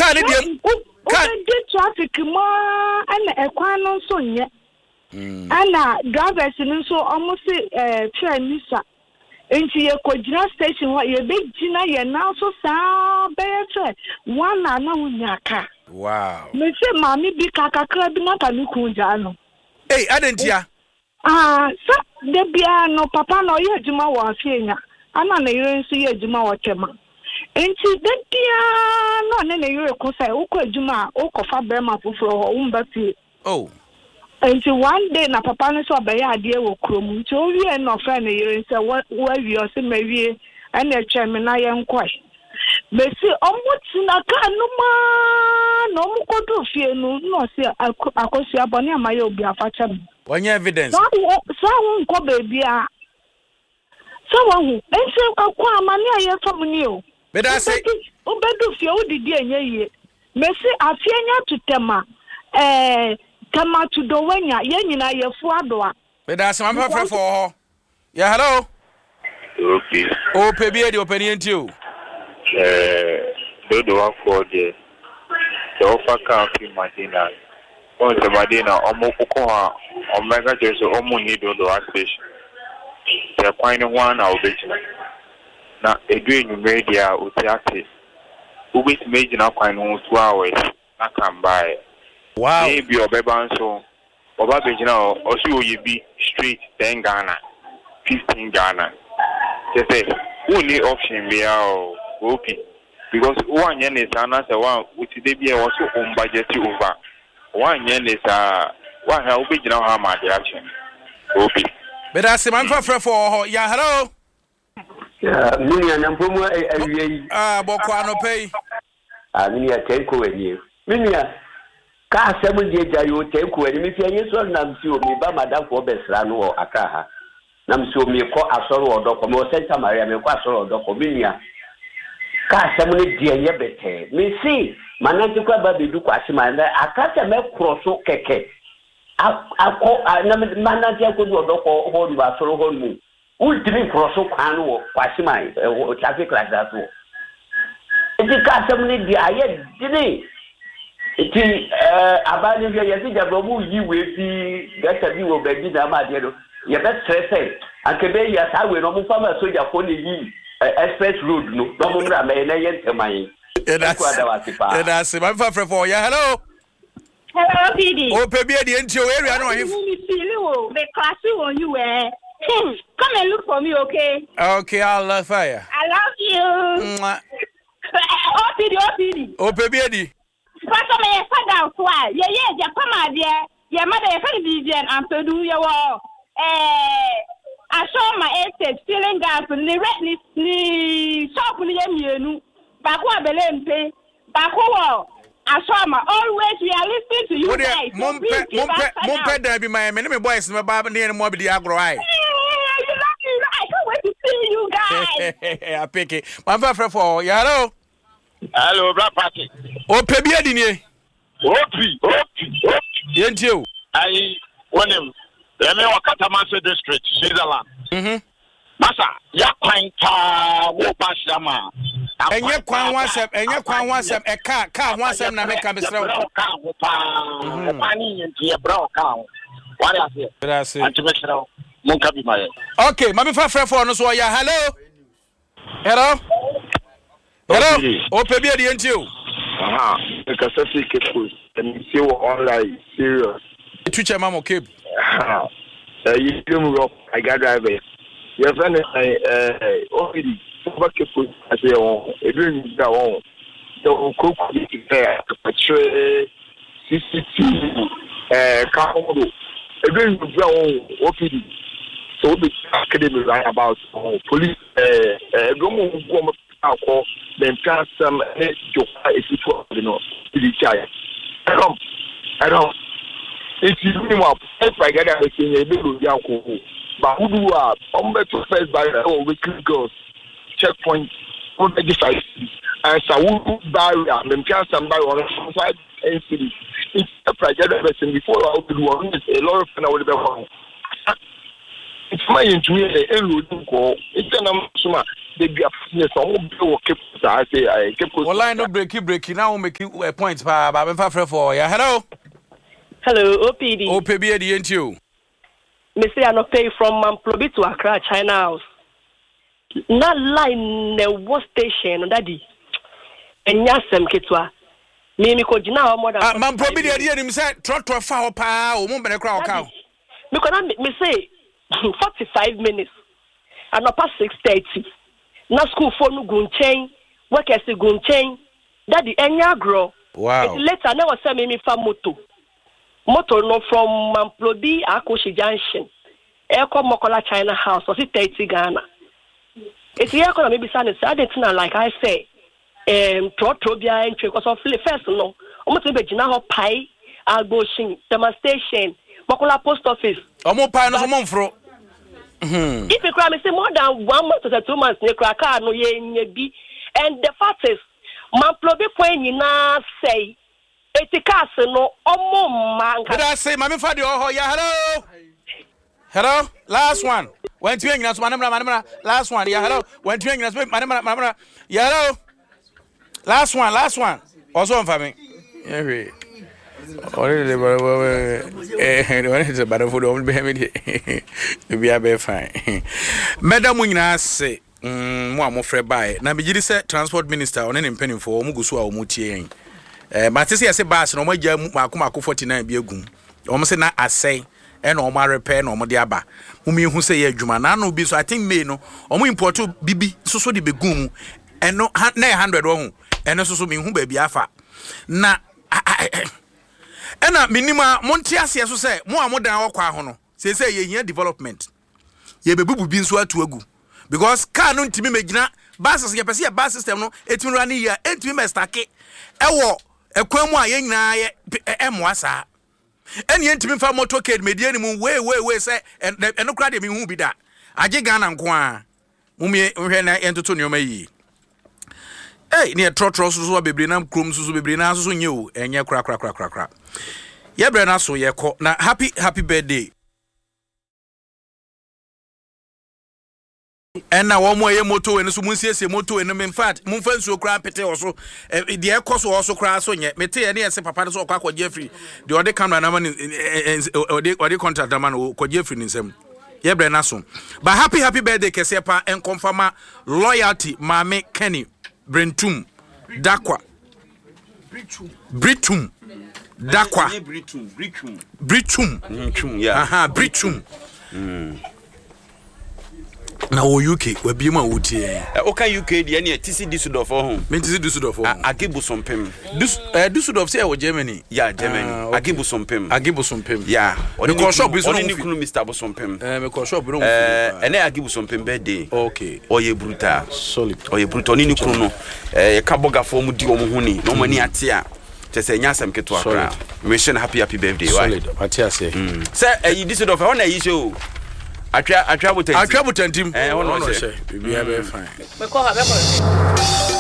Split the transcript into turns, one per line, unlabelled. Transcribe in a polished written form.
car ni dem
car the traffic mo and ekwan no so nye ana drivers ni so almost train nisa enti ye kojina station ho ye be gina ye na so saa be ye 1 na wunya car.
Wow.
Me say mami bi kakakra bi na ka ni kunja no.
Hey, adentia.
So de bia no papa no ye adwuma wo afienya. Ana na yire nso ye adwuma wo tema. Enti de bia no ne yire ko sai wo ko adwuma wo ko fa brema foforo ho wo mba fie.
Oh.
Enti one day na papa no so abaye ade wo krom. Nti o wie no fa na yire nso wa wi o se mawie ana etwa me na ye nkoi. Besi omuti na ka no ma no mu kodo fie no no se akosi abone amaye obi afacha me.
One evidence.
So nko baby a. So won ense akwa amane aye fam ni o.
Be da say
obedu fie odidi enye ye. Mesi afienya tutema kama tudowanya ye nyina ye fu adoa.
Be da say my friend for ho. Yeah, hello.
Okay.
O pebi e di opinion tiu.
Do one for the offer county Madina. On the Madina, Omokukoa, Omega Jesu, Omuni do the station. They're quite one out of now, a doing media with the who is making up quite 2 hours. I can buy.
Wow.
Maybe your baby so. Oba Bejina, also you be straight 10 Ghana, 15 Ghana. Just say, only option we are. Okay, because one yen is another one which they be also on budget over. 1 yen is one help you know how much action. Okay.
But I say, man, for yeah, hello.
Yeah, me and Ampumo,
Bokwano pay.
Minia take away. Minia, car 7 days, I will take away. If you saw Namsu, me by Madame for Besrano or Akaha. Namsu me call a sorrow or doco, Santa Maria, me quite sorrow doco, Minia. Car 7 days, better. Me see, Manantica baby do Quasimanda, I can't make crosso keke. I call Manatia could do a doco, hold my sorrow home. Ultimate crosso cano, Quasimai, or traffic like that. It is car 7 days, I didn't. It is about if you think that you will be better, you will be Damadio. You better say, and today, yes, I will not move from a soldier for the express road, no, don't may my.
That's my friend for you. Hello.
Hello, PD.
Oh, baby, the entire area. I know if
the class on you were. Come and look for me, okay?
Okay, I'll love fire.
I love you. Oh, PD.
Oh, baby.
Pastor, may I down why? Yeah, Japama, dear. Your mother, a DJ, and to do your wall. I saw my estate stealing gas and the redness, shop in the Bakwa Belempe, Bakwa. I saw my always we are listening to you guys.
Mumpe, there be my enemy boys, my Baba near Mobile Agro. I
can't wait to see you guys.
I pick it. My friend for Yaro.
Hello, Black Party.
Oh, Pebby, didn't you? Didn't you?
I want him. Let me walk at Amasa District, Switzerland. Massa, Yakwanta, Wopashama.
And your quan was up, and your quan was up, a car once and I make a mistake.
Money into your brown cow. What is it?
I say,
Munkabi Maya.
Okay, Mammy Fafra for us. Hello. Oh, Pebby, didn't you?
The Cassati Kipus, and you online serious.
Twitch a mammo cape.
You do rock, I got drivers. Your friend is already over Kipus as your own. It didn't go on. The cook there, the patrol, CCT, Kahodo. It didn't go on. So the academy right about police, alcohol, then pass some joke if you know, the child. I don't. If you know, if I get everything, a little alcohol. But who do to first by weekly girls, checkpoint, what the devices, and so who barrier, then pass some by on side and city. It's a project everything before I would do a lot of fun. I would be wrong. It's my intuition, it's an they be a some Cape Coast. I say Cape Coast.
Online no breaky now make a point pa ba for ya.
Hello, OPD.
OPB the NTO.
Mr. Anope from Mamplobi to Accra, China House. Na line the war station, daddy. And yasem ketwa. Me ko jina more than
Mamplobi the idea him say trotro fa pa o mo be crowd cow.
Me ko me say 45 minutes. And up past 6:30. Na school for no gunchen, workers gunchen. Daddy enya grow.
Wow.
Later na was say me fa motor no from Mamplobi Akoshi Junction. Eko Mokola China House was it 30 Ghana. It's here gonna maybe say I didn't like I say Trotobia entry because of first no. Almost be jina ho pai Agoshin demonstration Mokola post office.
Omo pai no so monfro.
If you cry me say more than 1 month to 2 months ne kraka no ye bi and the fact is Mamplobi point nyina say etikase no omo man
can I say mama fa de oh ya hello last one when tu nyina so manamra last one ya hello when tu nyina so manamra ya hello last one also for me yeah already the better for the be be fine madam nyina say mo amofre bai na be gidi say transport minister on ne mpanimfo mo guso a o mutie but say yes bus no magya makoma 49 bi agum o say na asai e na o ma repair na o de aba mo mi hu say ya adwuma na no bi so I think me no o mo import bibi so de begum e no na 100 wo hu e no so mi hu ba bi afa na ena minima monte ase so say mo amodan okwa ho no say ye hia development ye bebubu bi nso atu agu because car no ntimi magina buses ye pese ye bus system no etimi run here etimi me stake ewo ekwan mu a ye nyina ye emoasa eni entimi fa motorcade media ni mu we say eno kra de mi hu bi da age Ghana nko a mumie hwe na entoto ne omayi ni trotro so bebre na krom so bebre na so nye o enye kra ye bre na so ye ko na happy birthday ena wo mo ye moto we no so munsiesie moto we no in fact mumfa nsuo kra pete wo so de ekoso wo so kra so nye mete ye ne yese papa so kwa Jeffrey de ode camera na man ode contract man ko Jeffrey nsem ye bre na so but happy birthday kese pa en confirma loyalty mame Kenny Brentum Dakwa Britum Dakwa Britum yeah Britum na wo UK we bi ma wotie
oka UK de ne TC Düsseldorf ho
me TC Düsseldorf ho
Agibusompem
Düsseldorf say wo Germany
yeah Germany Agibusompem
yeah
me ko shop bi so no kunu Mr Bosompem
me ko shop no
ene Agibusompem birthday
okay
oye brutal
solid
oye brutal ni kunu no e ka bogafo mu di omo ho ni no mani ate a tese nya asem keto akra me wish happy birthday
solid ate say
say Düsseldorf ho na yi show Atwa butantim
ono say we be fine.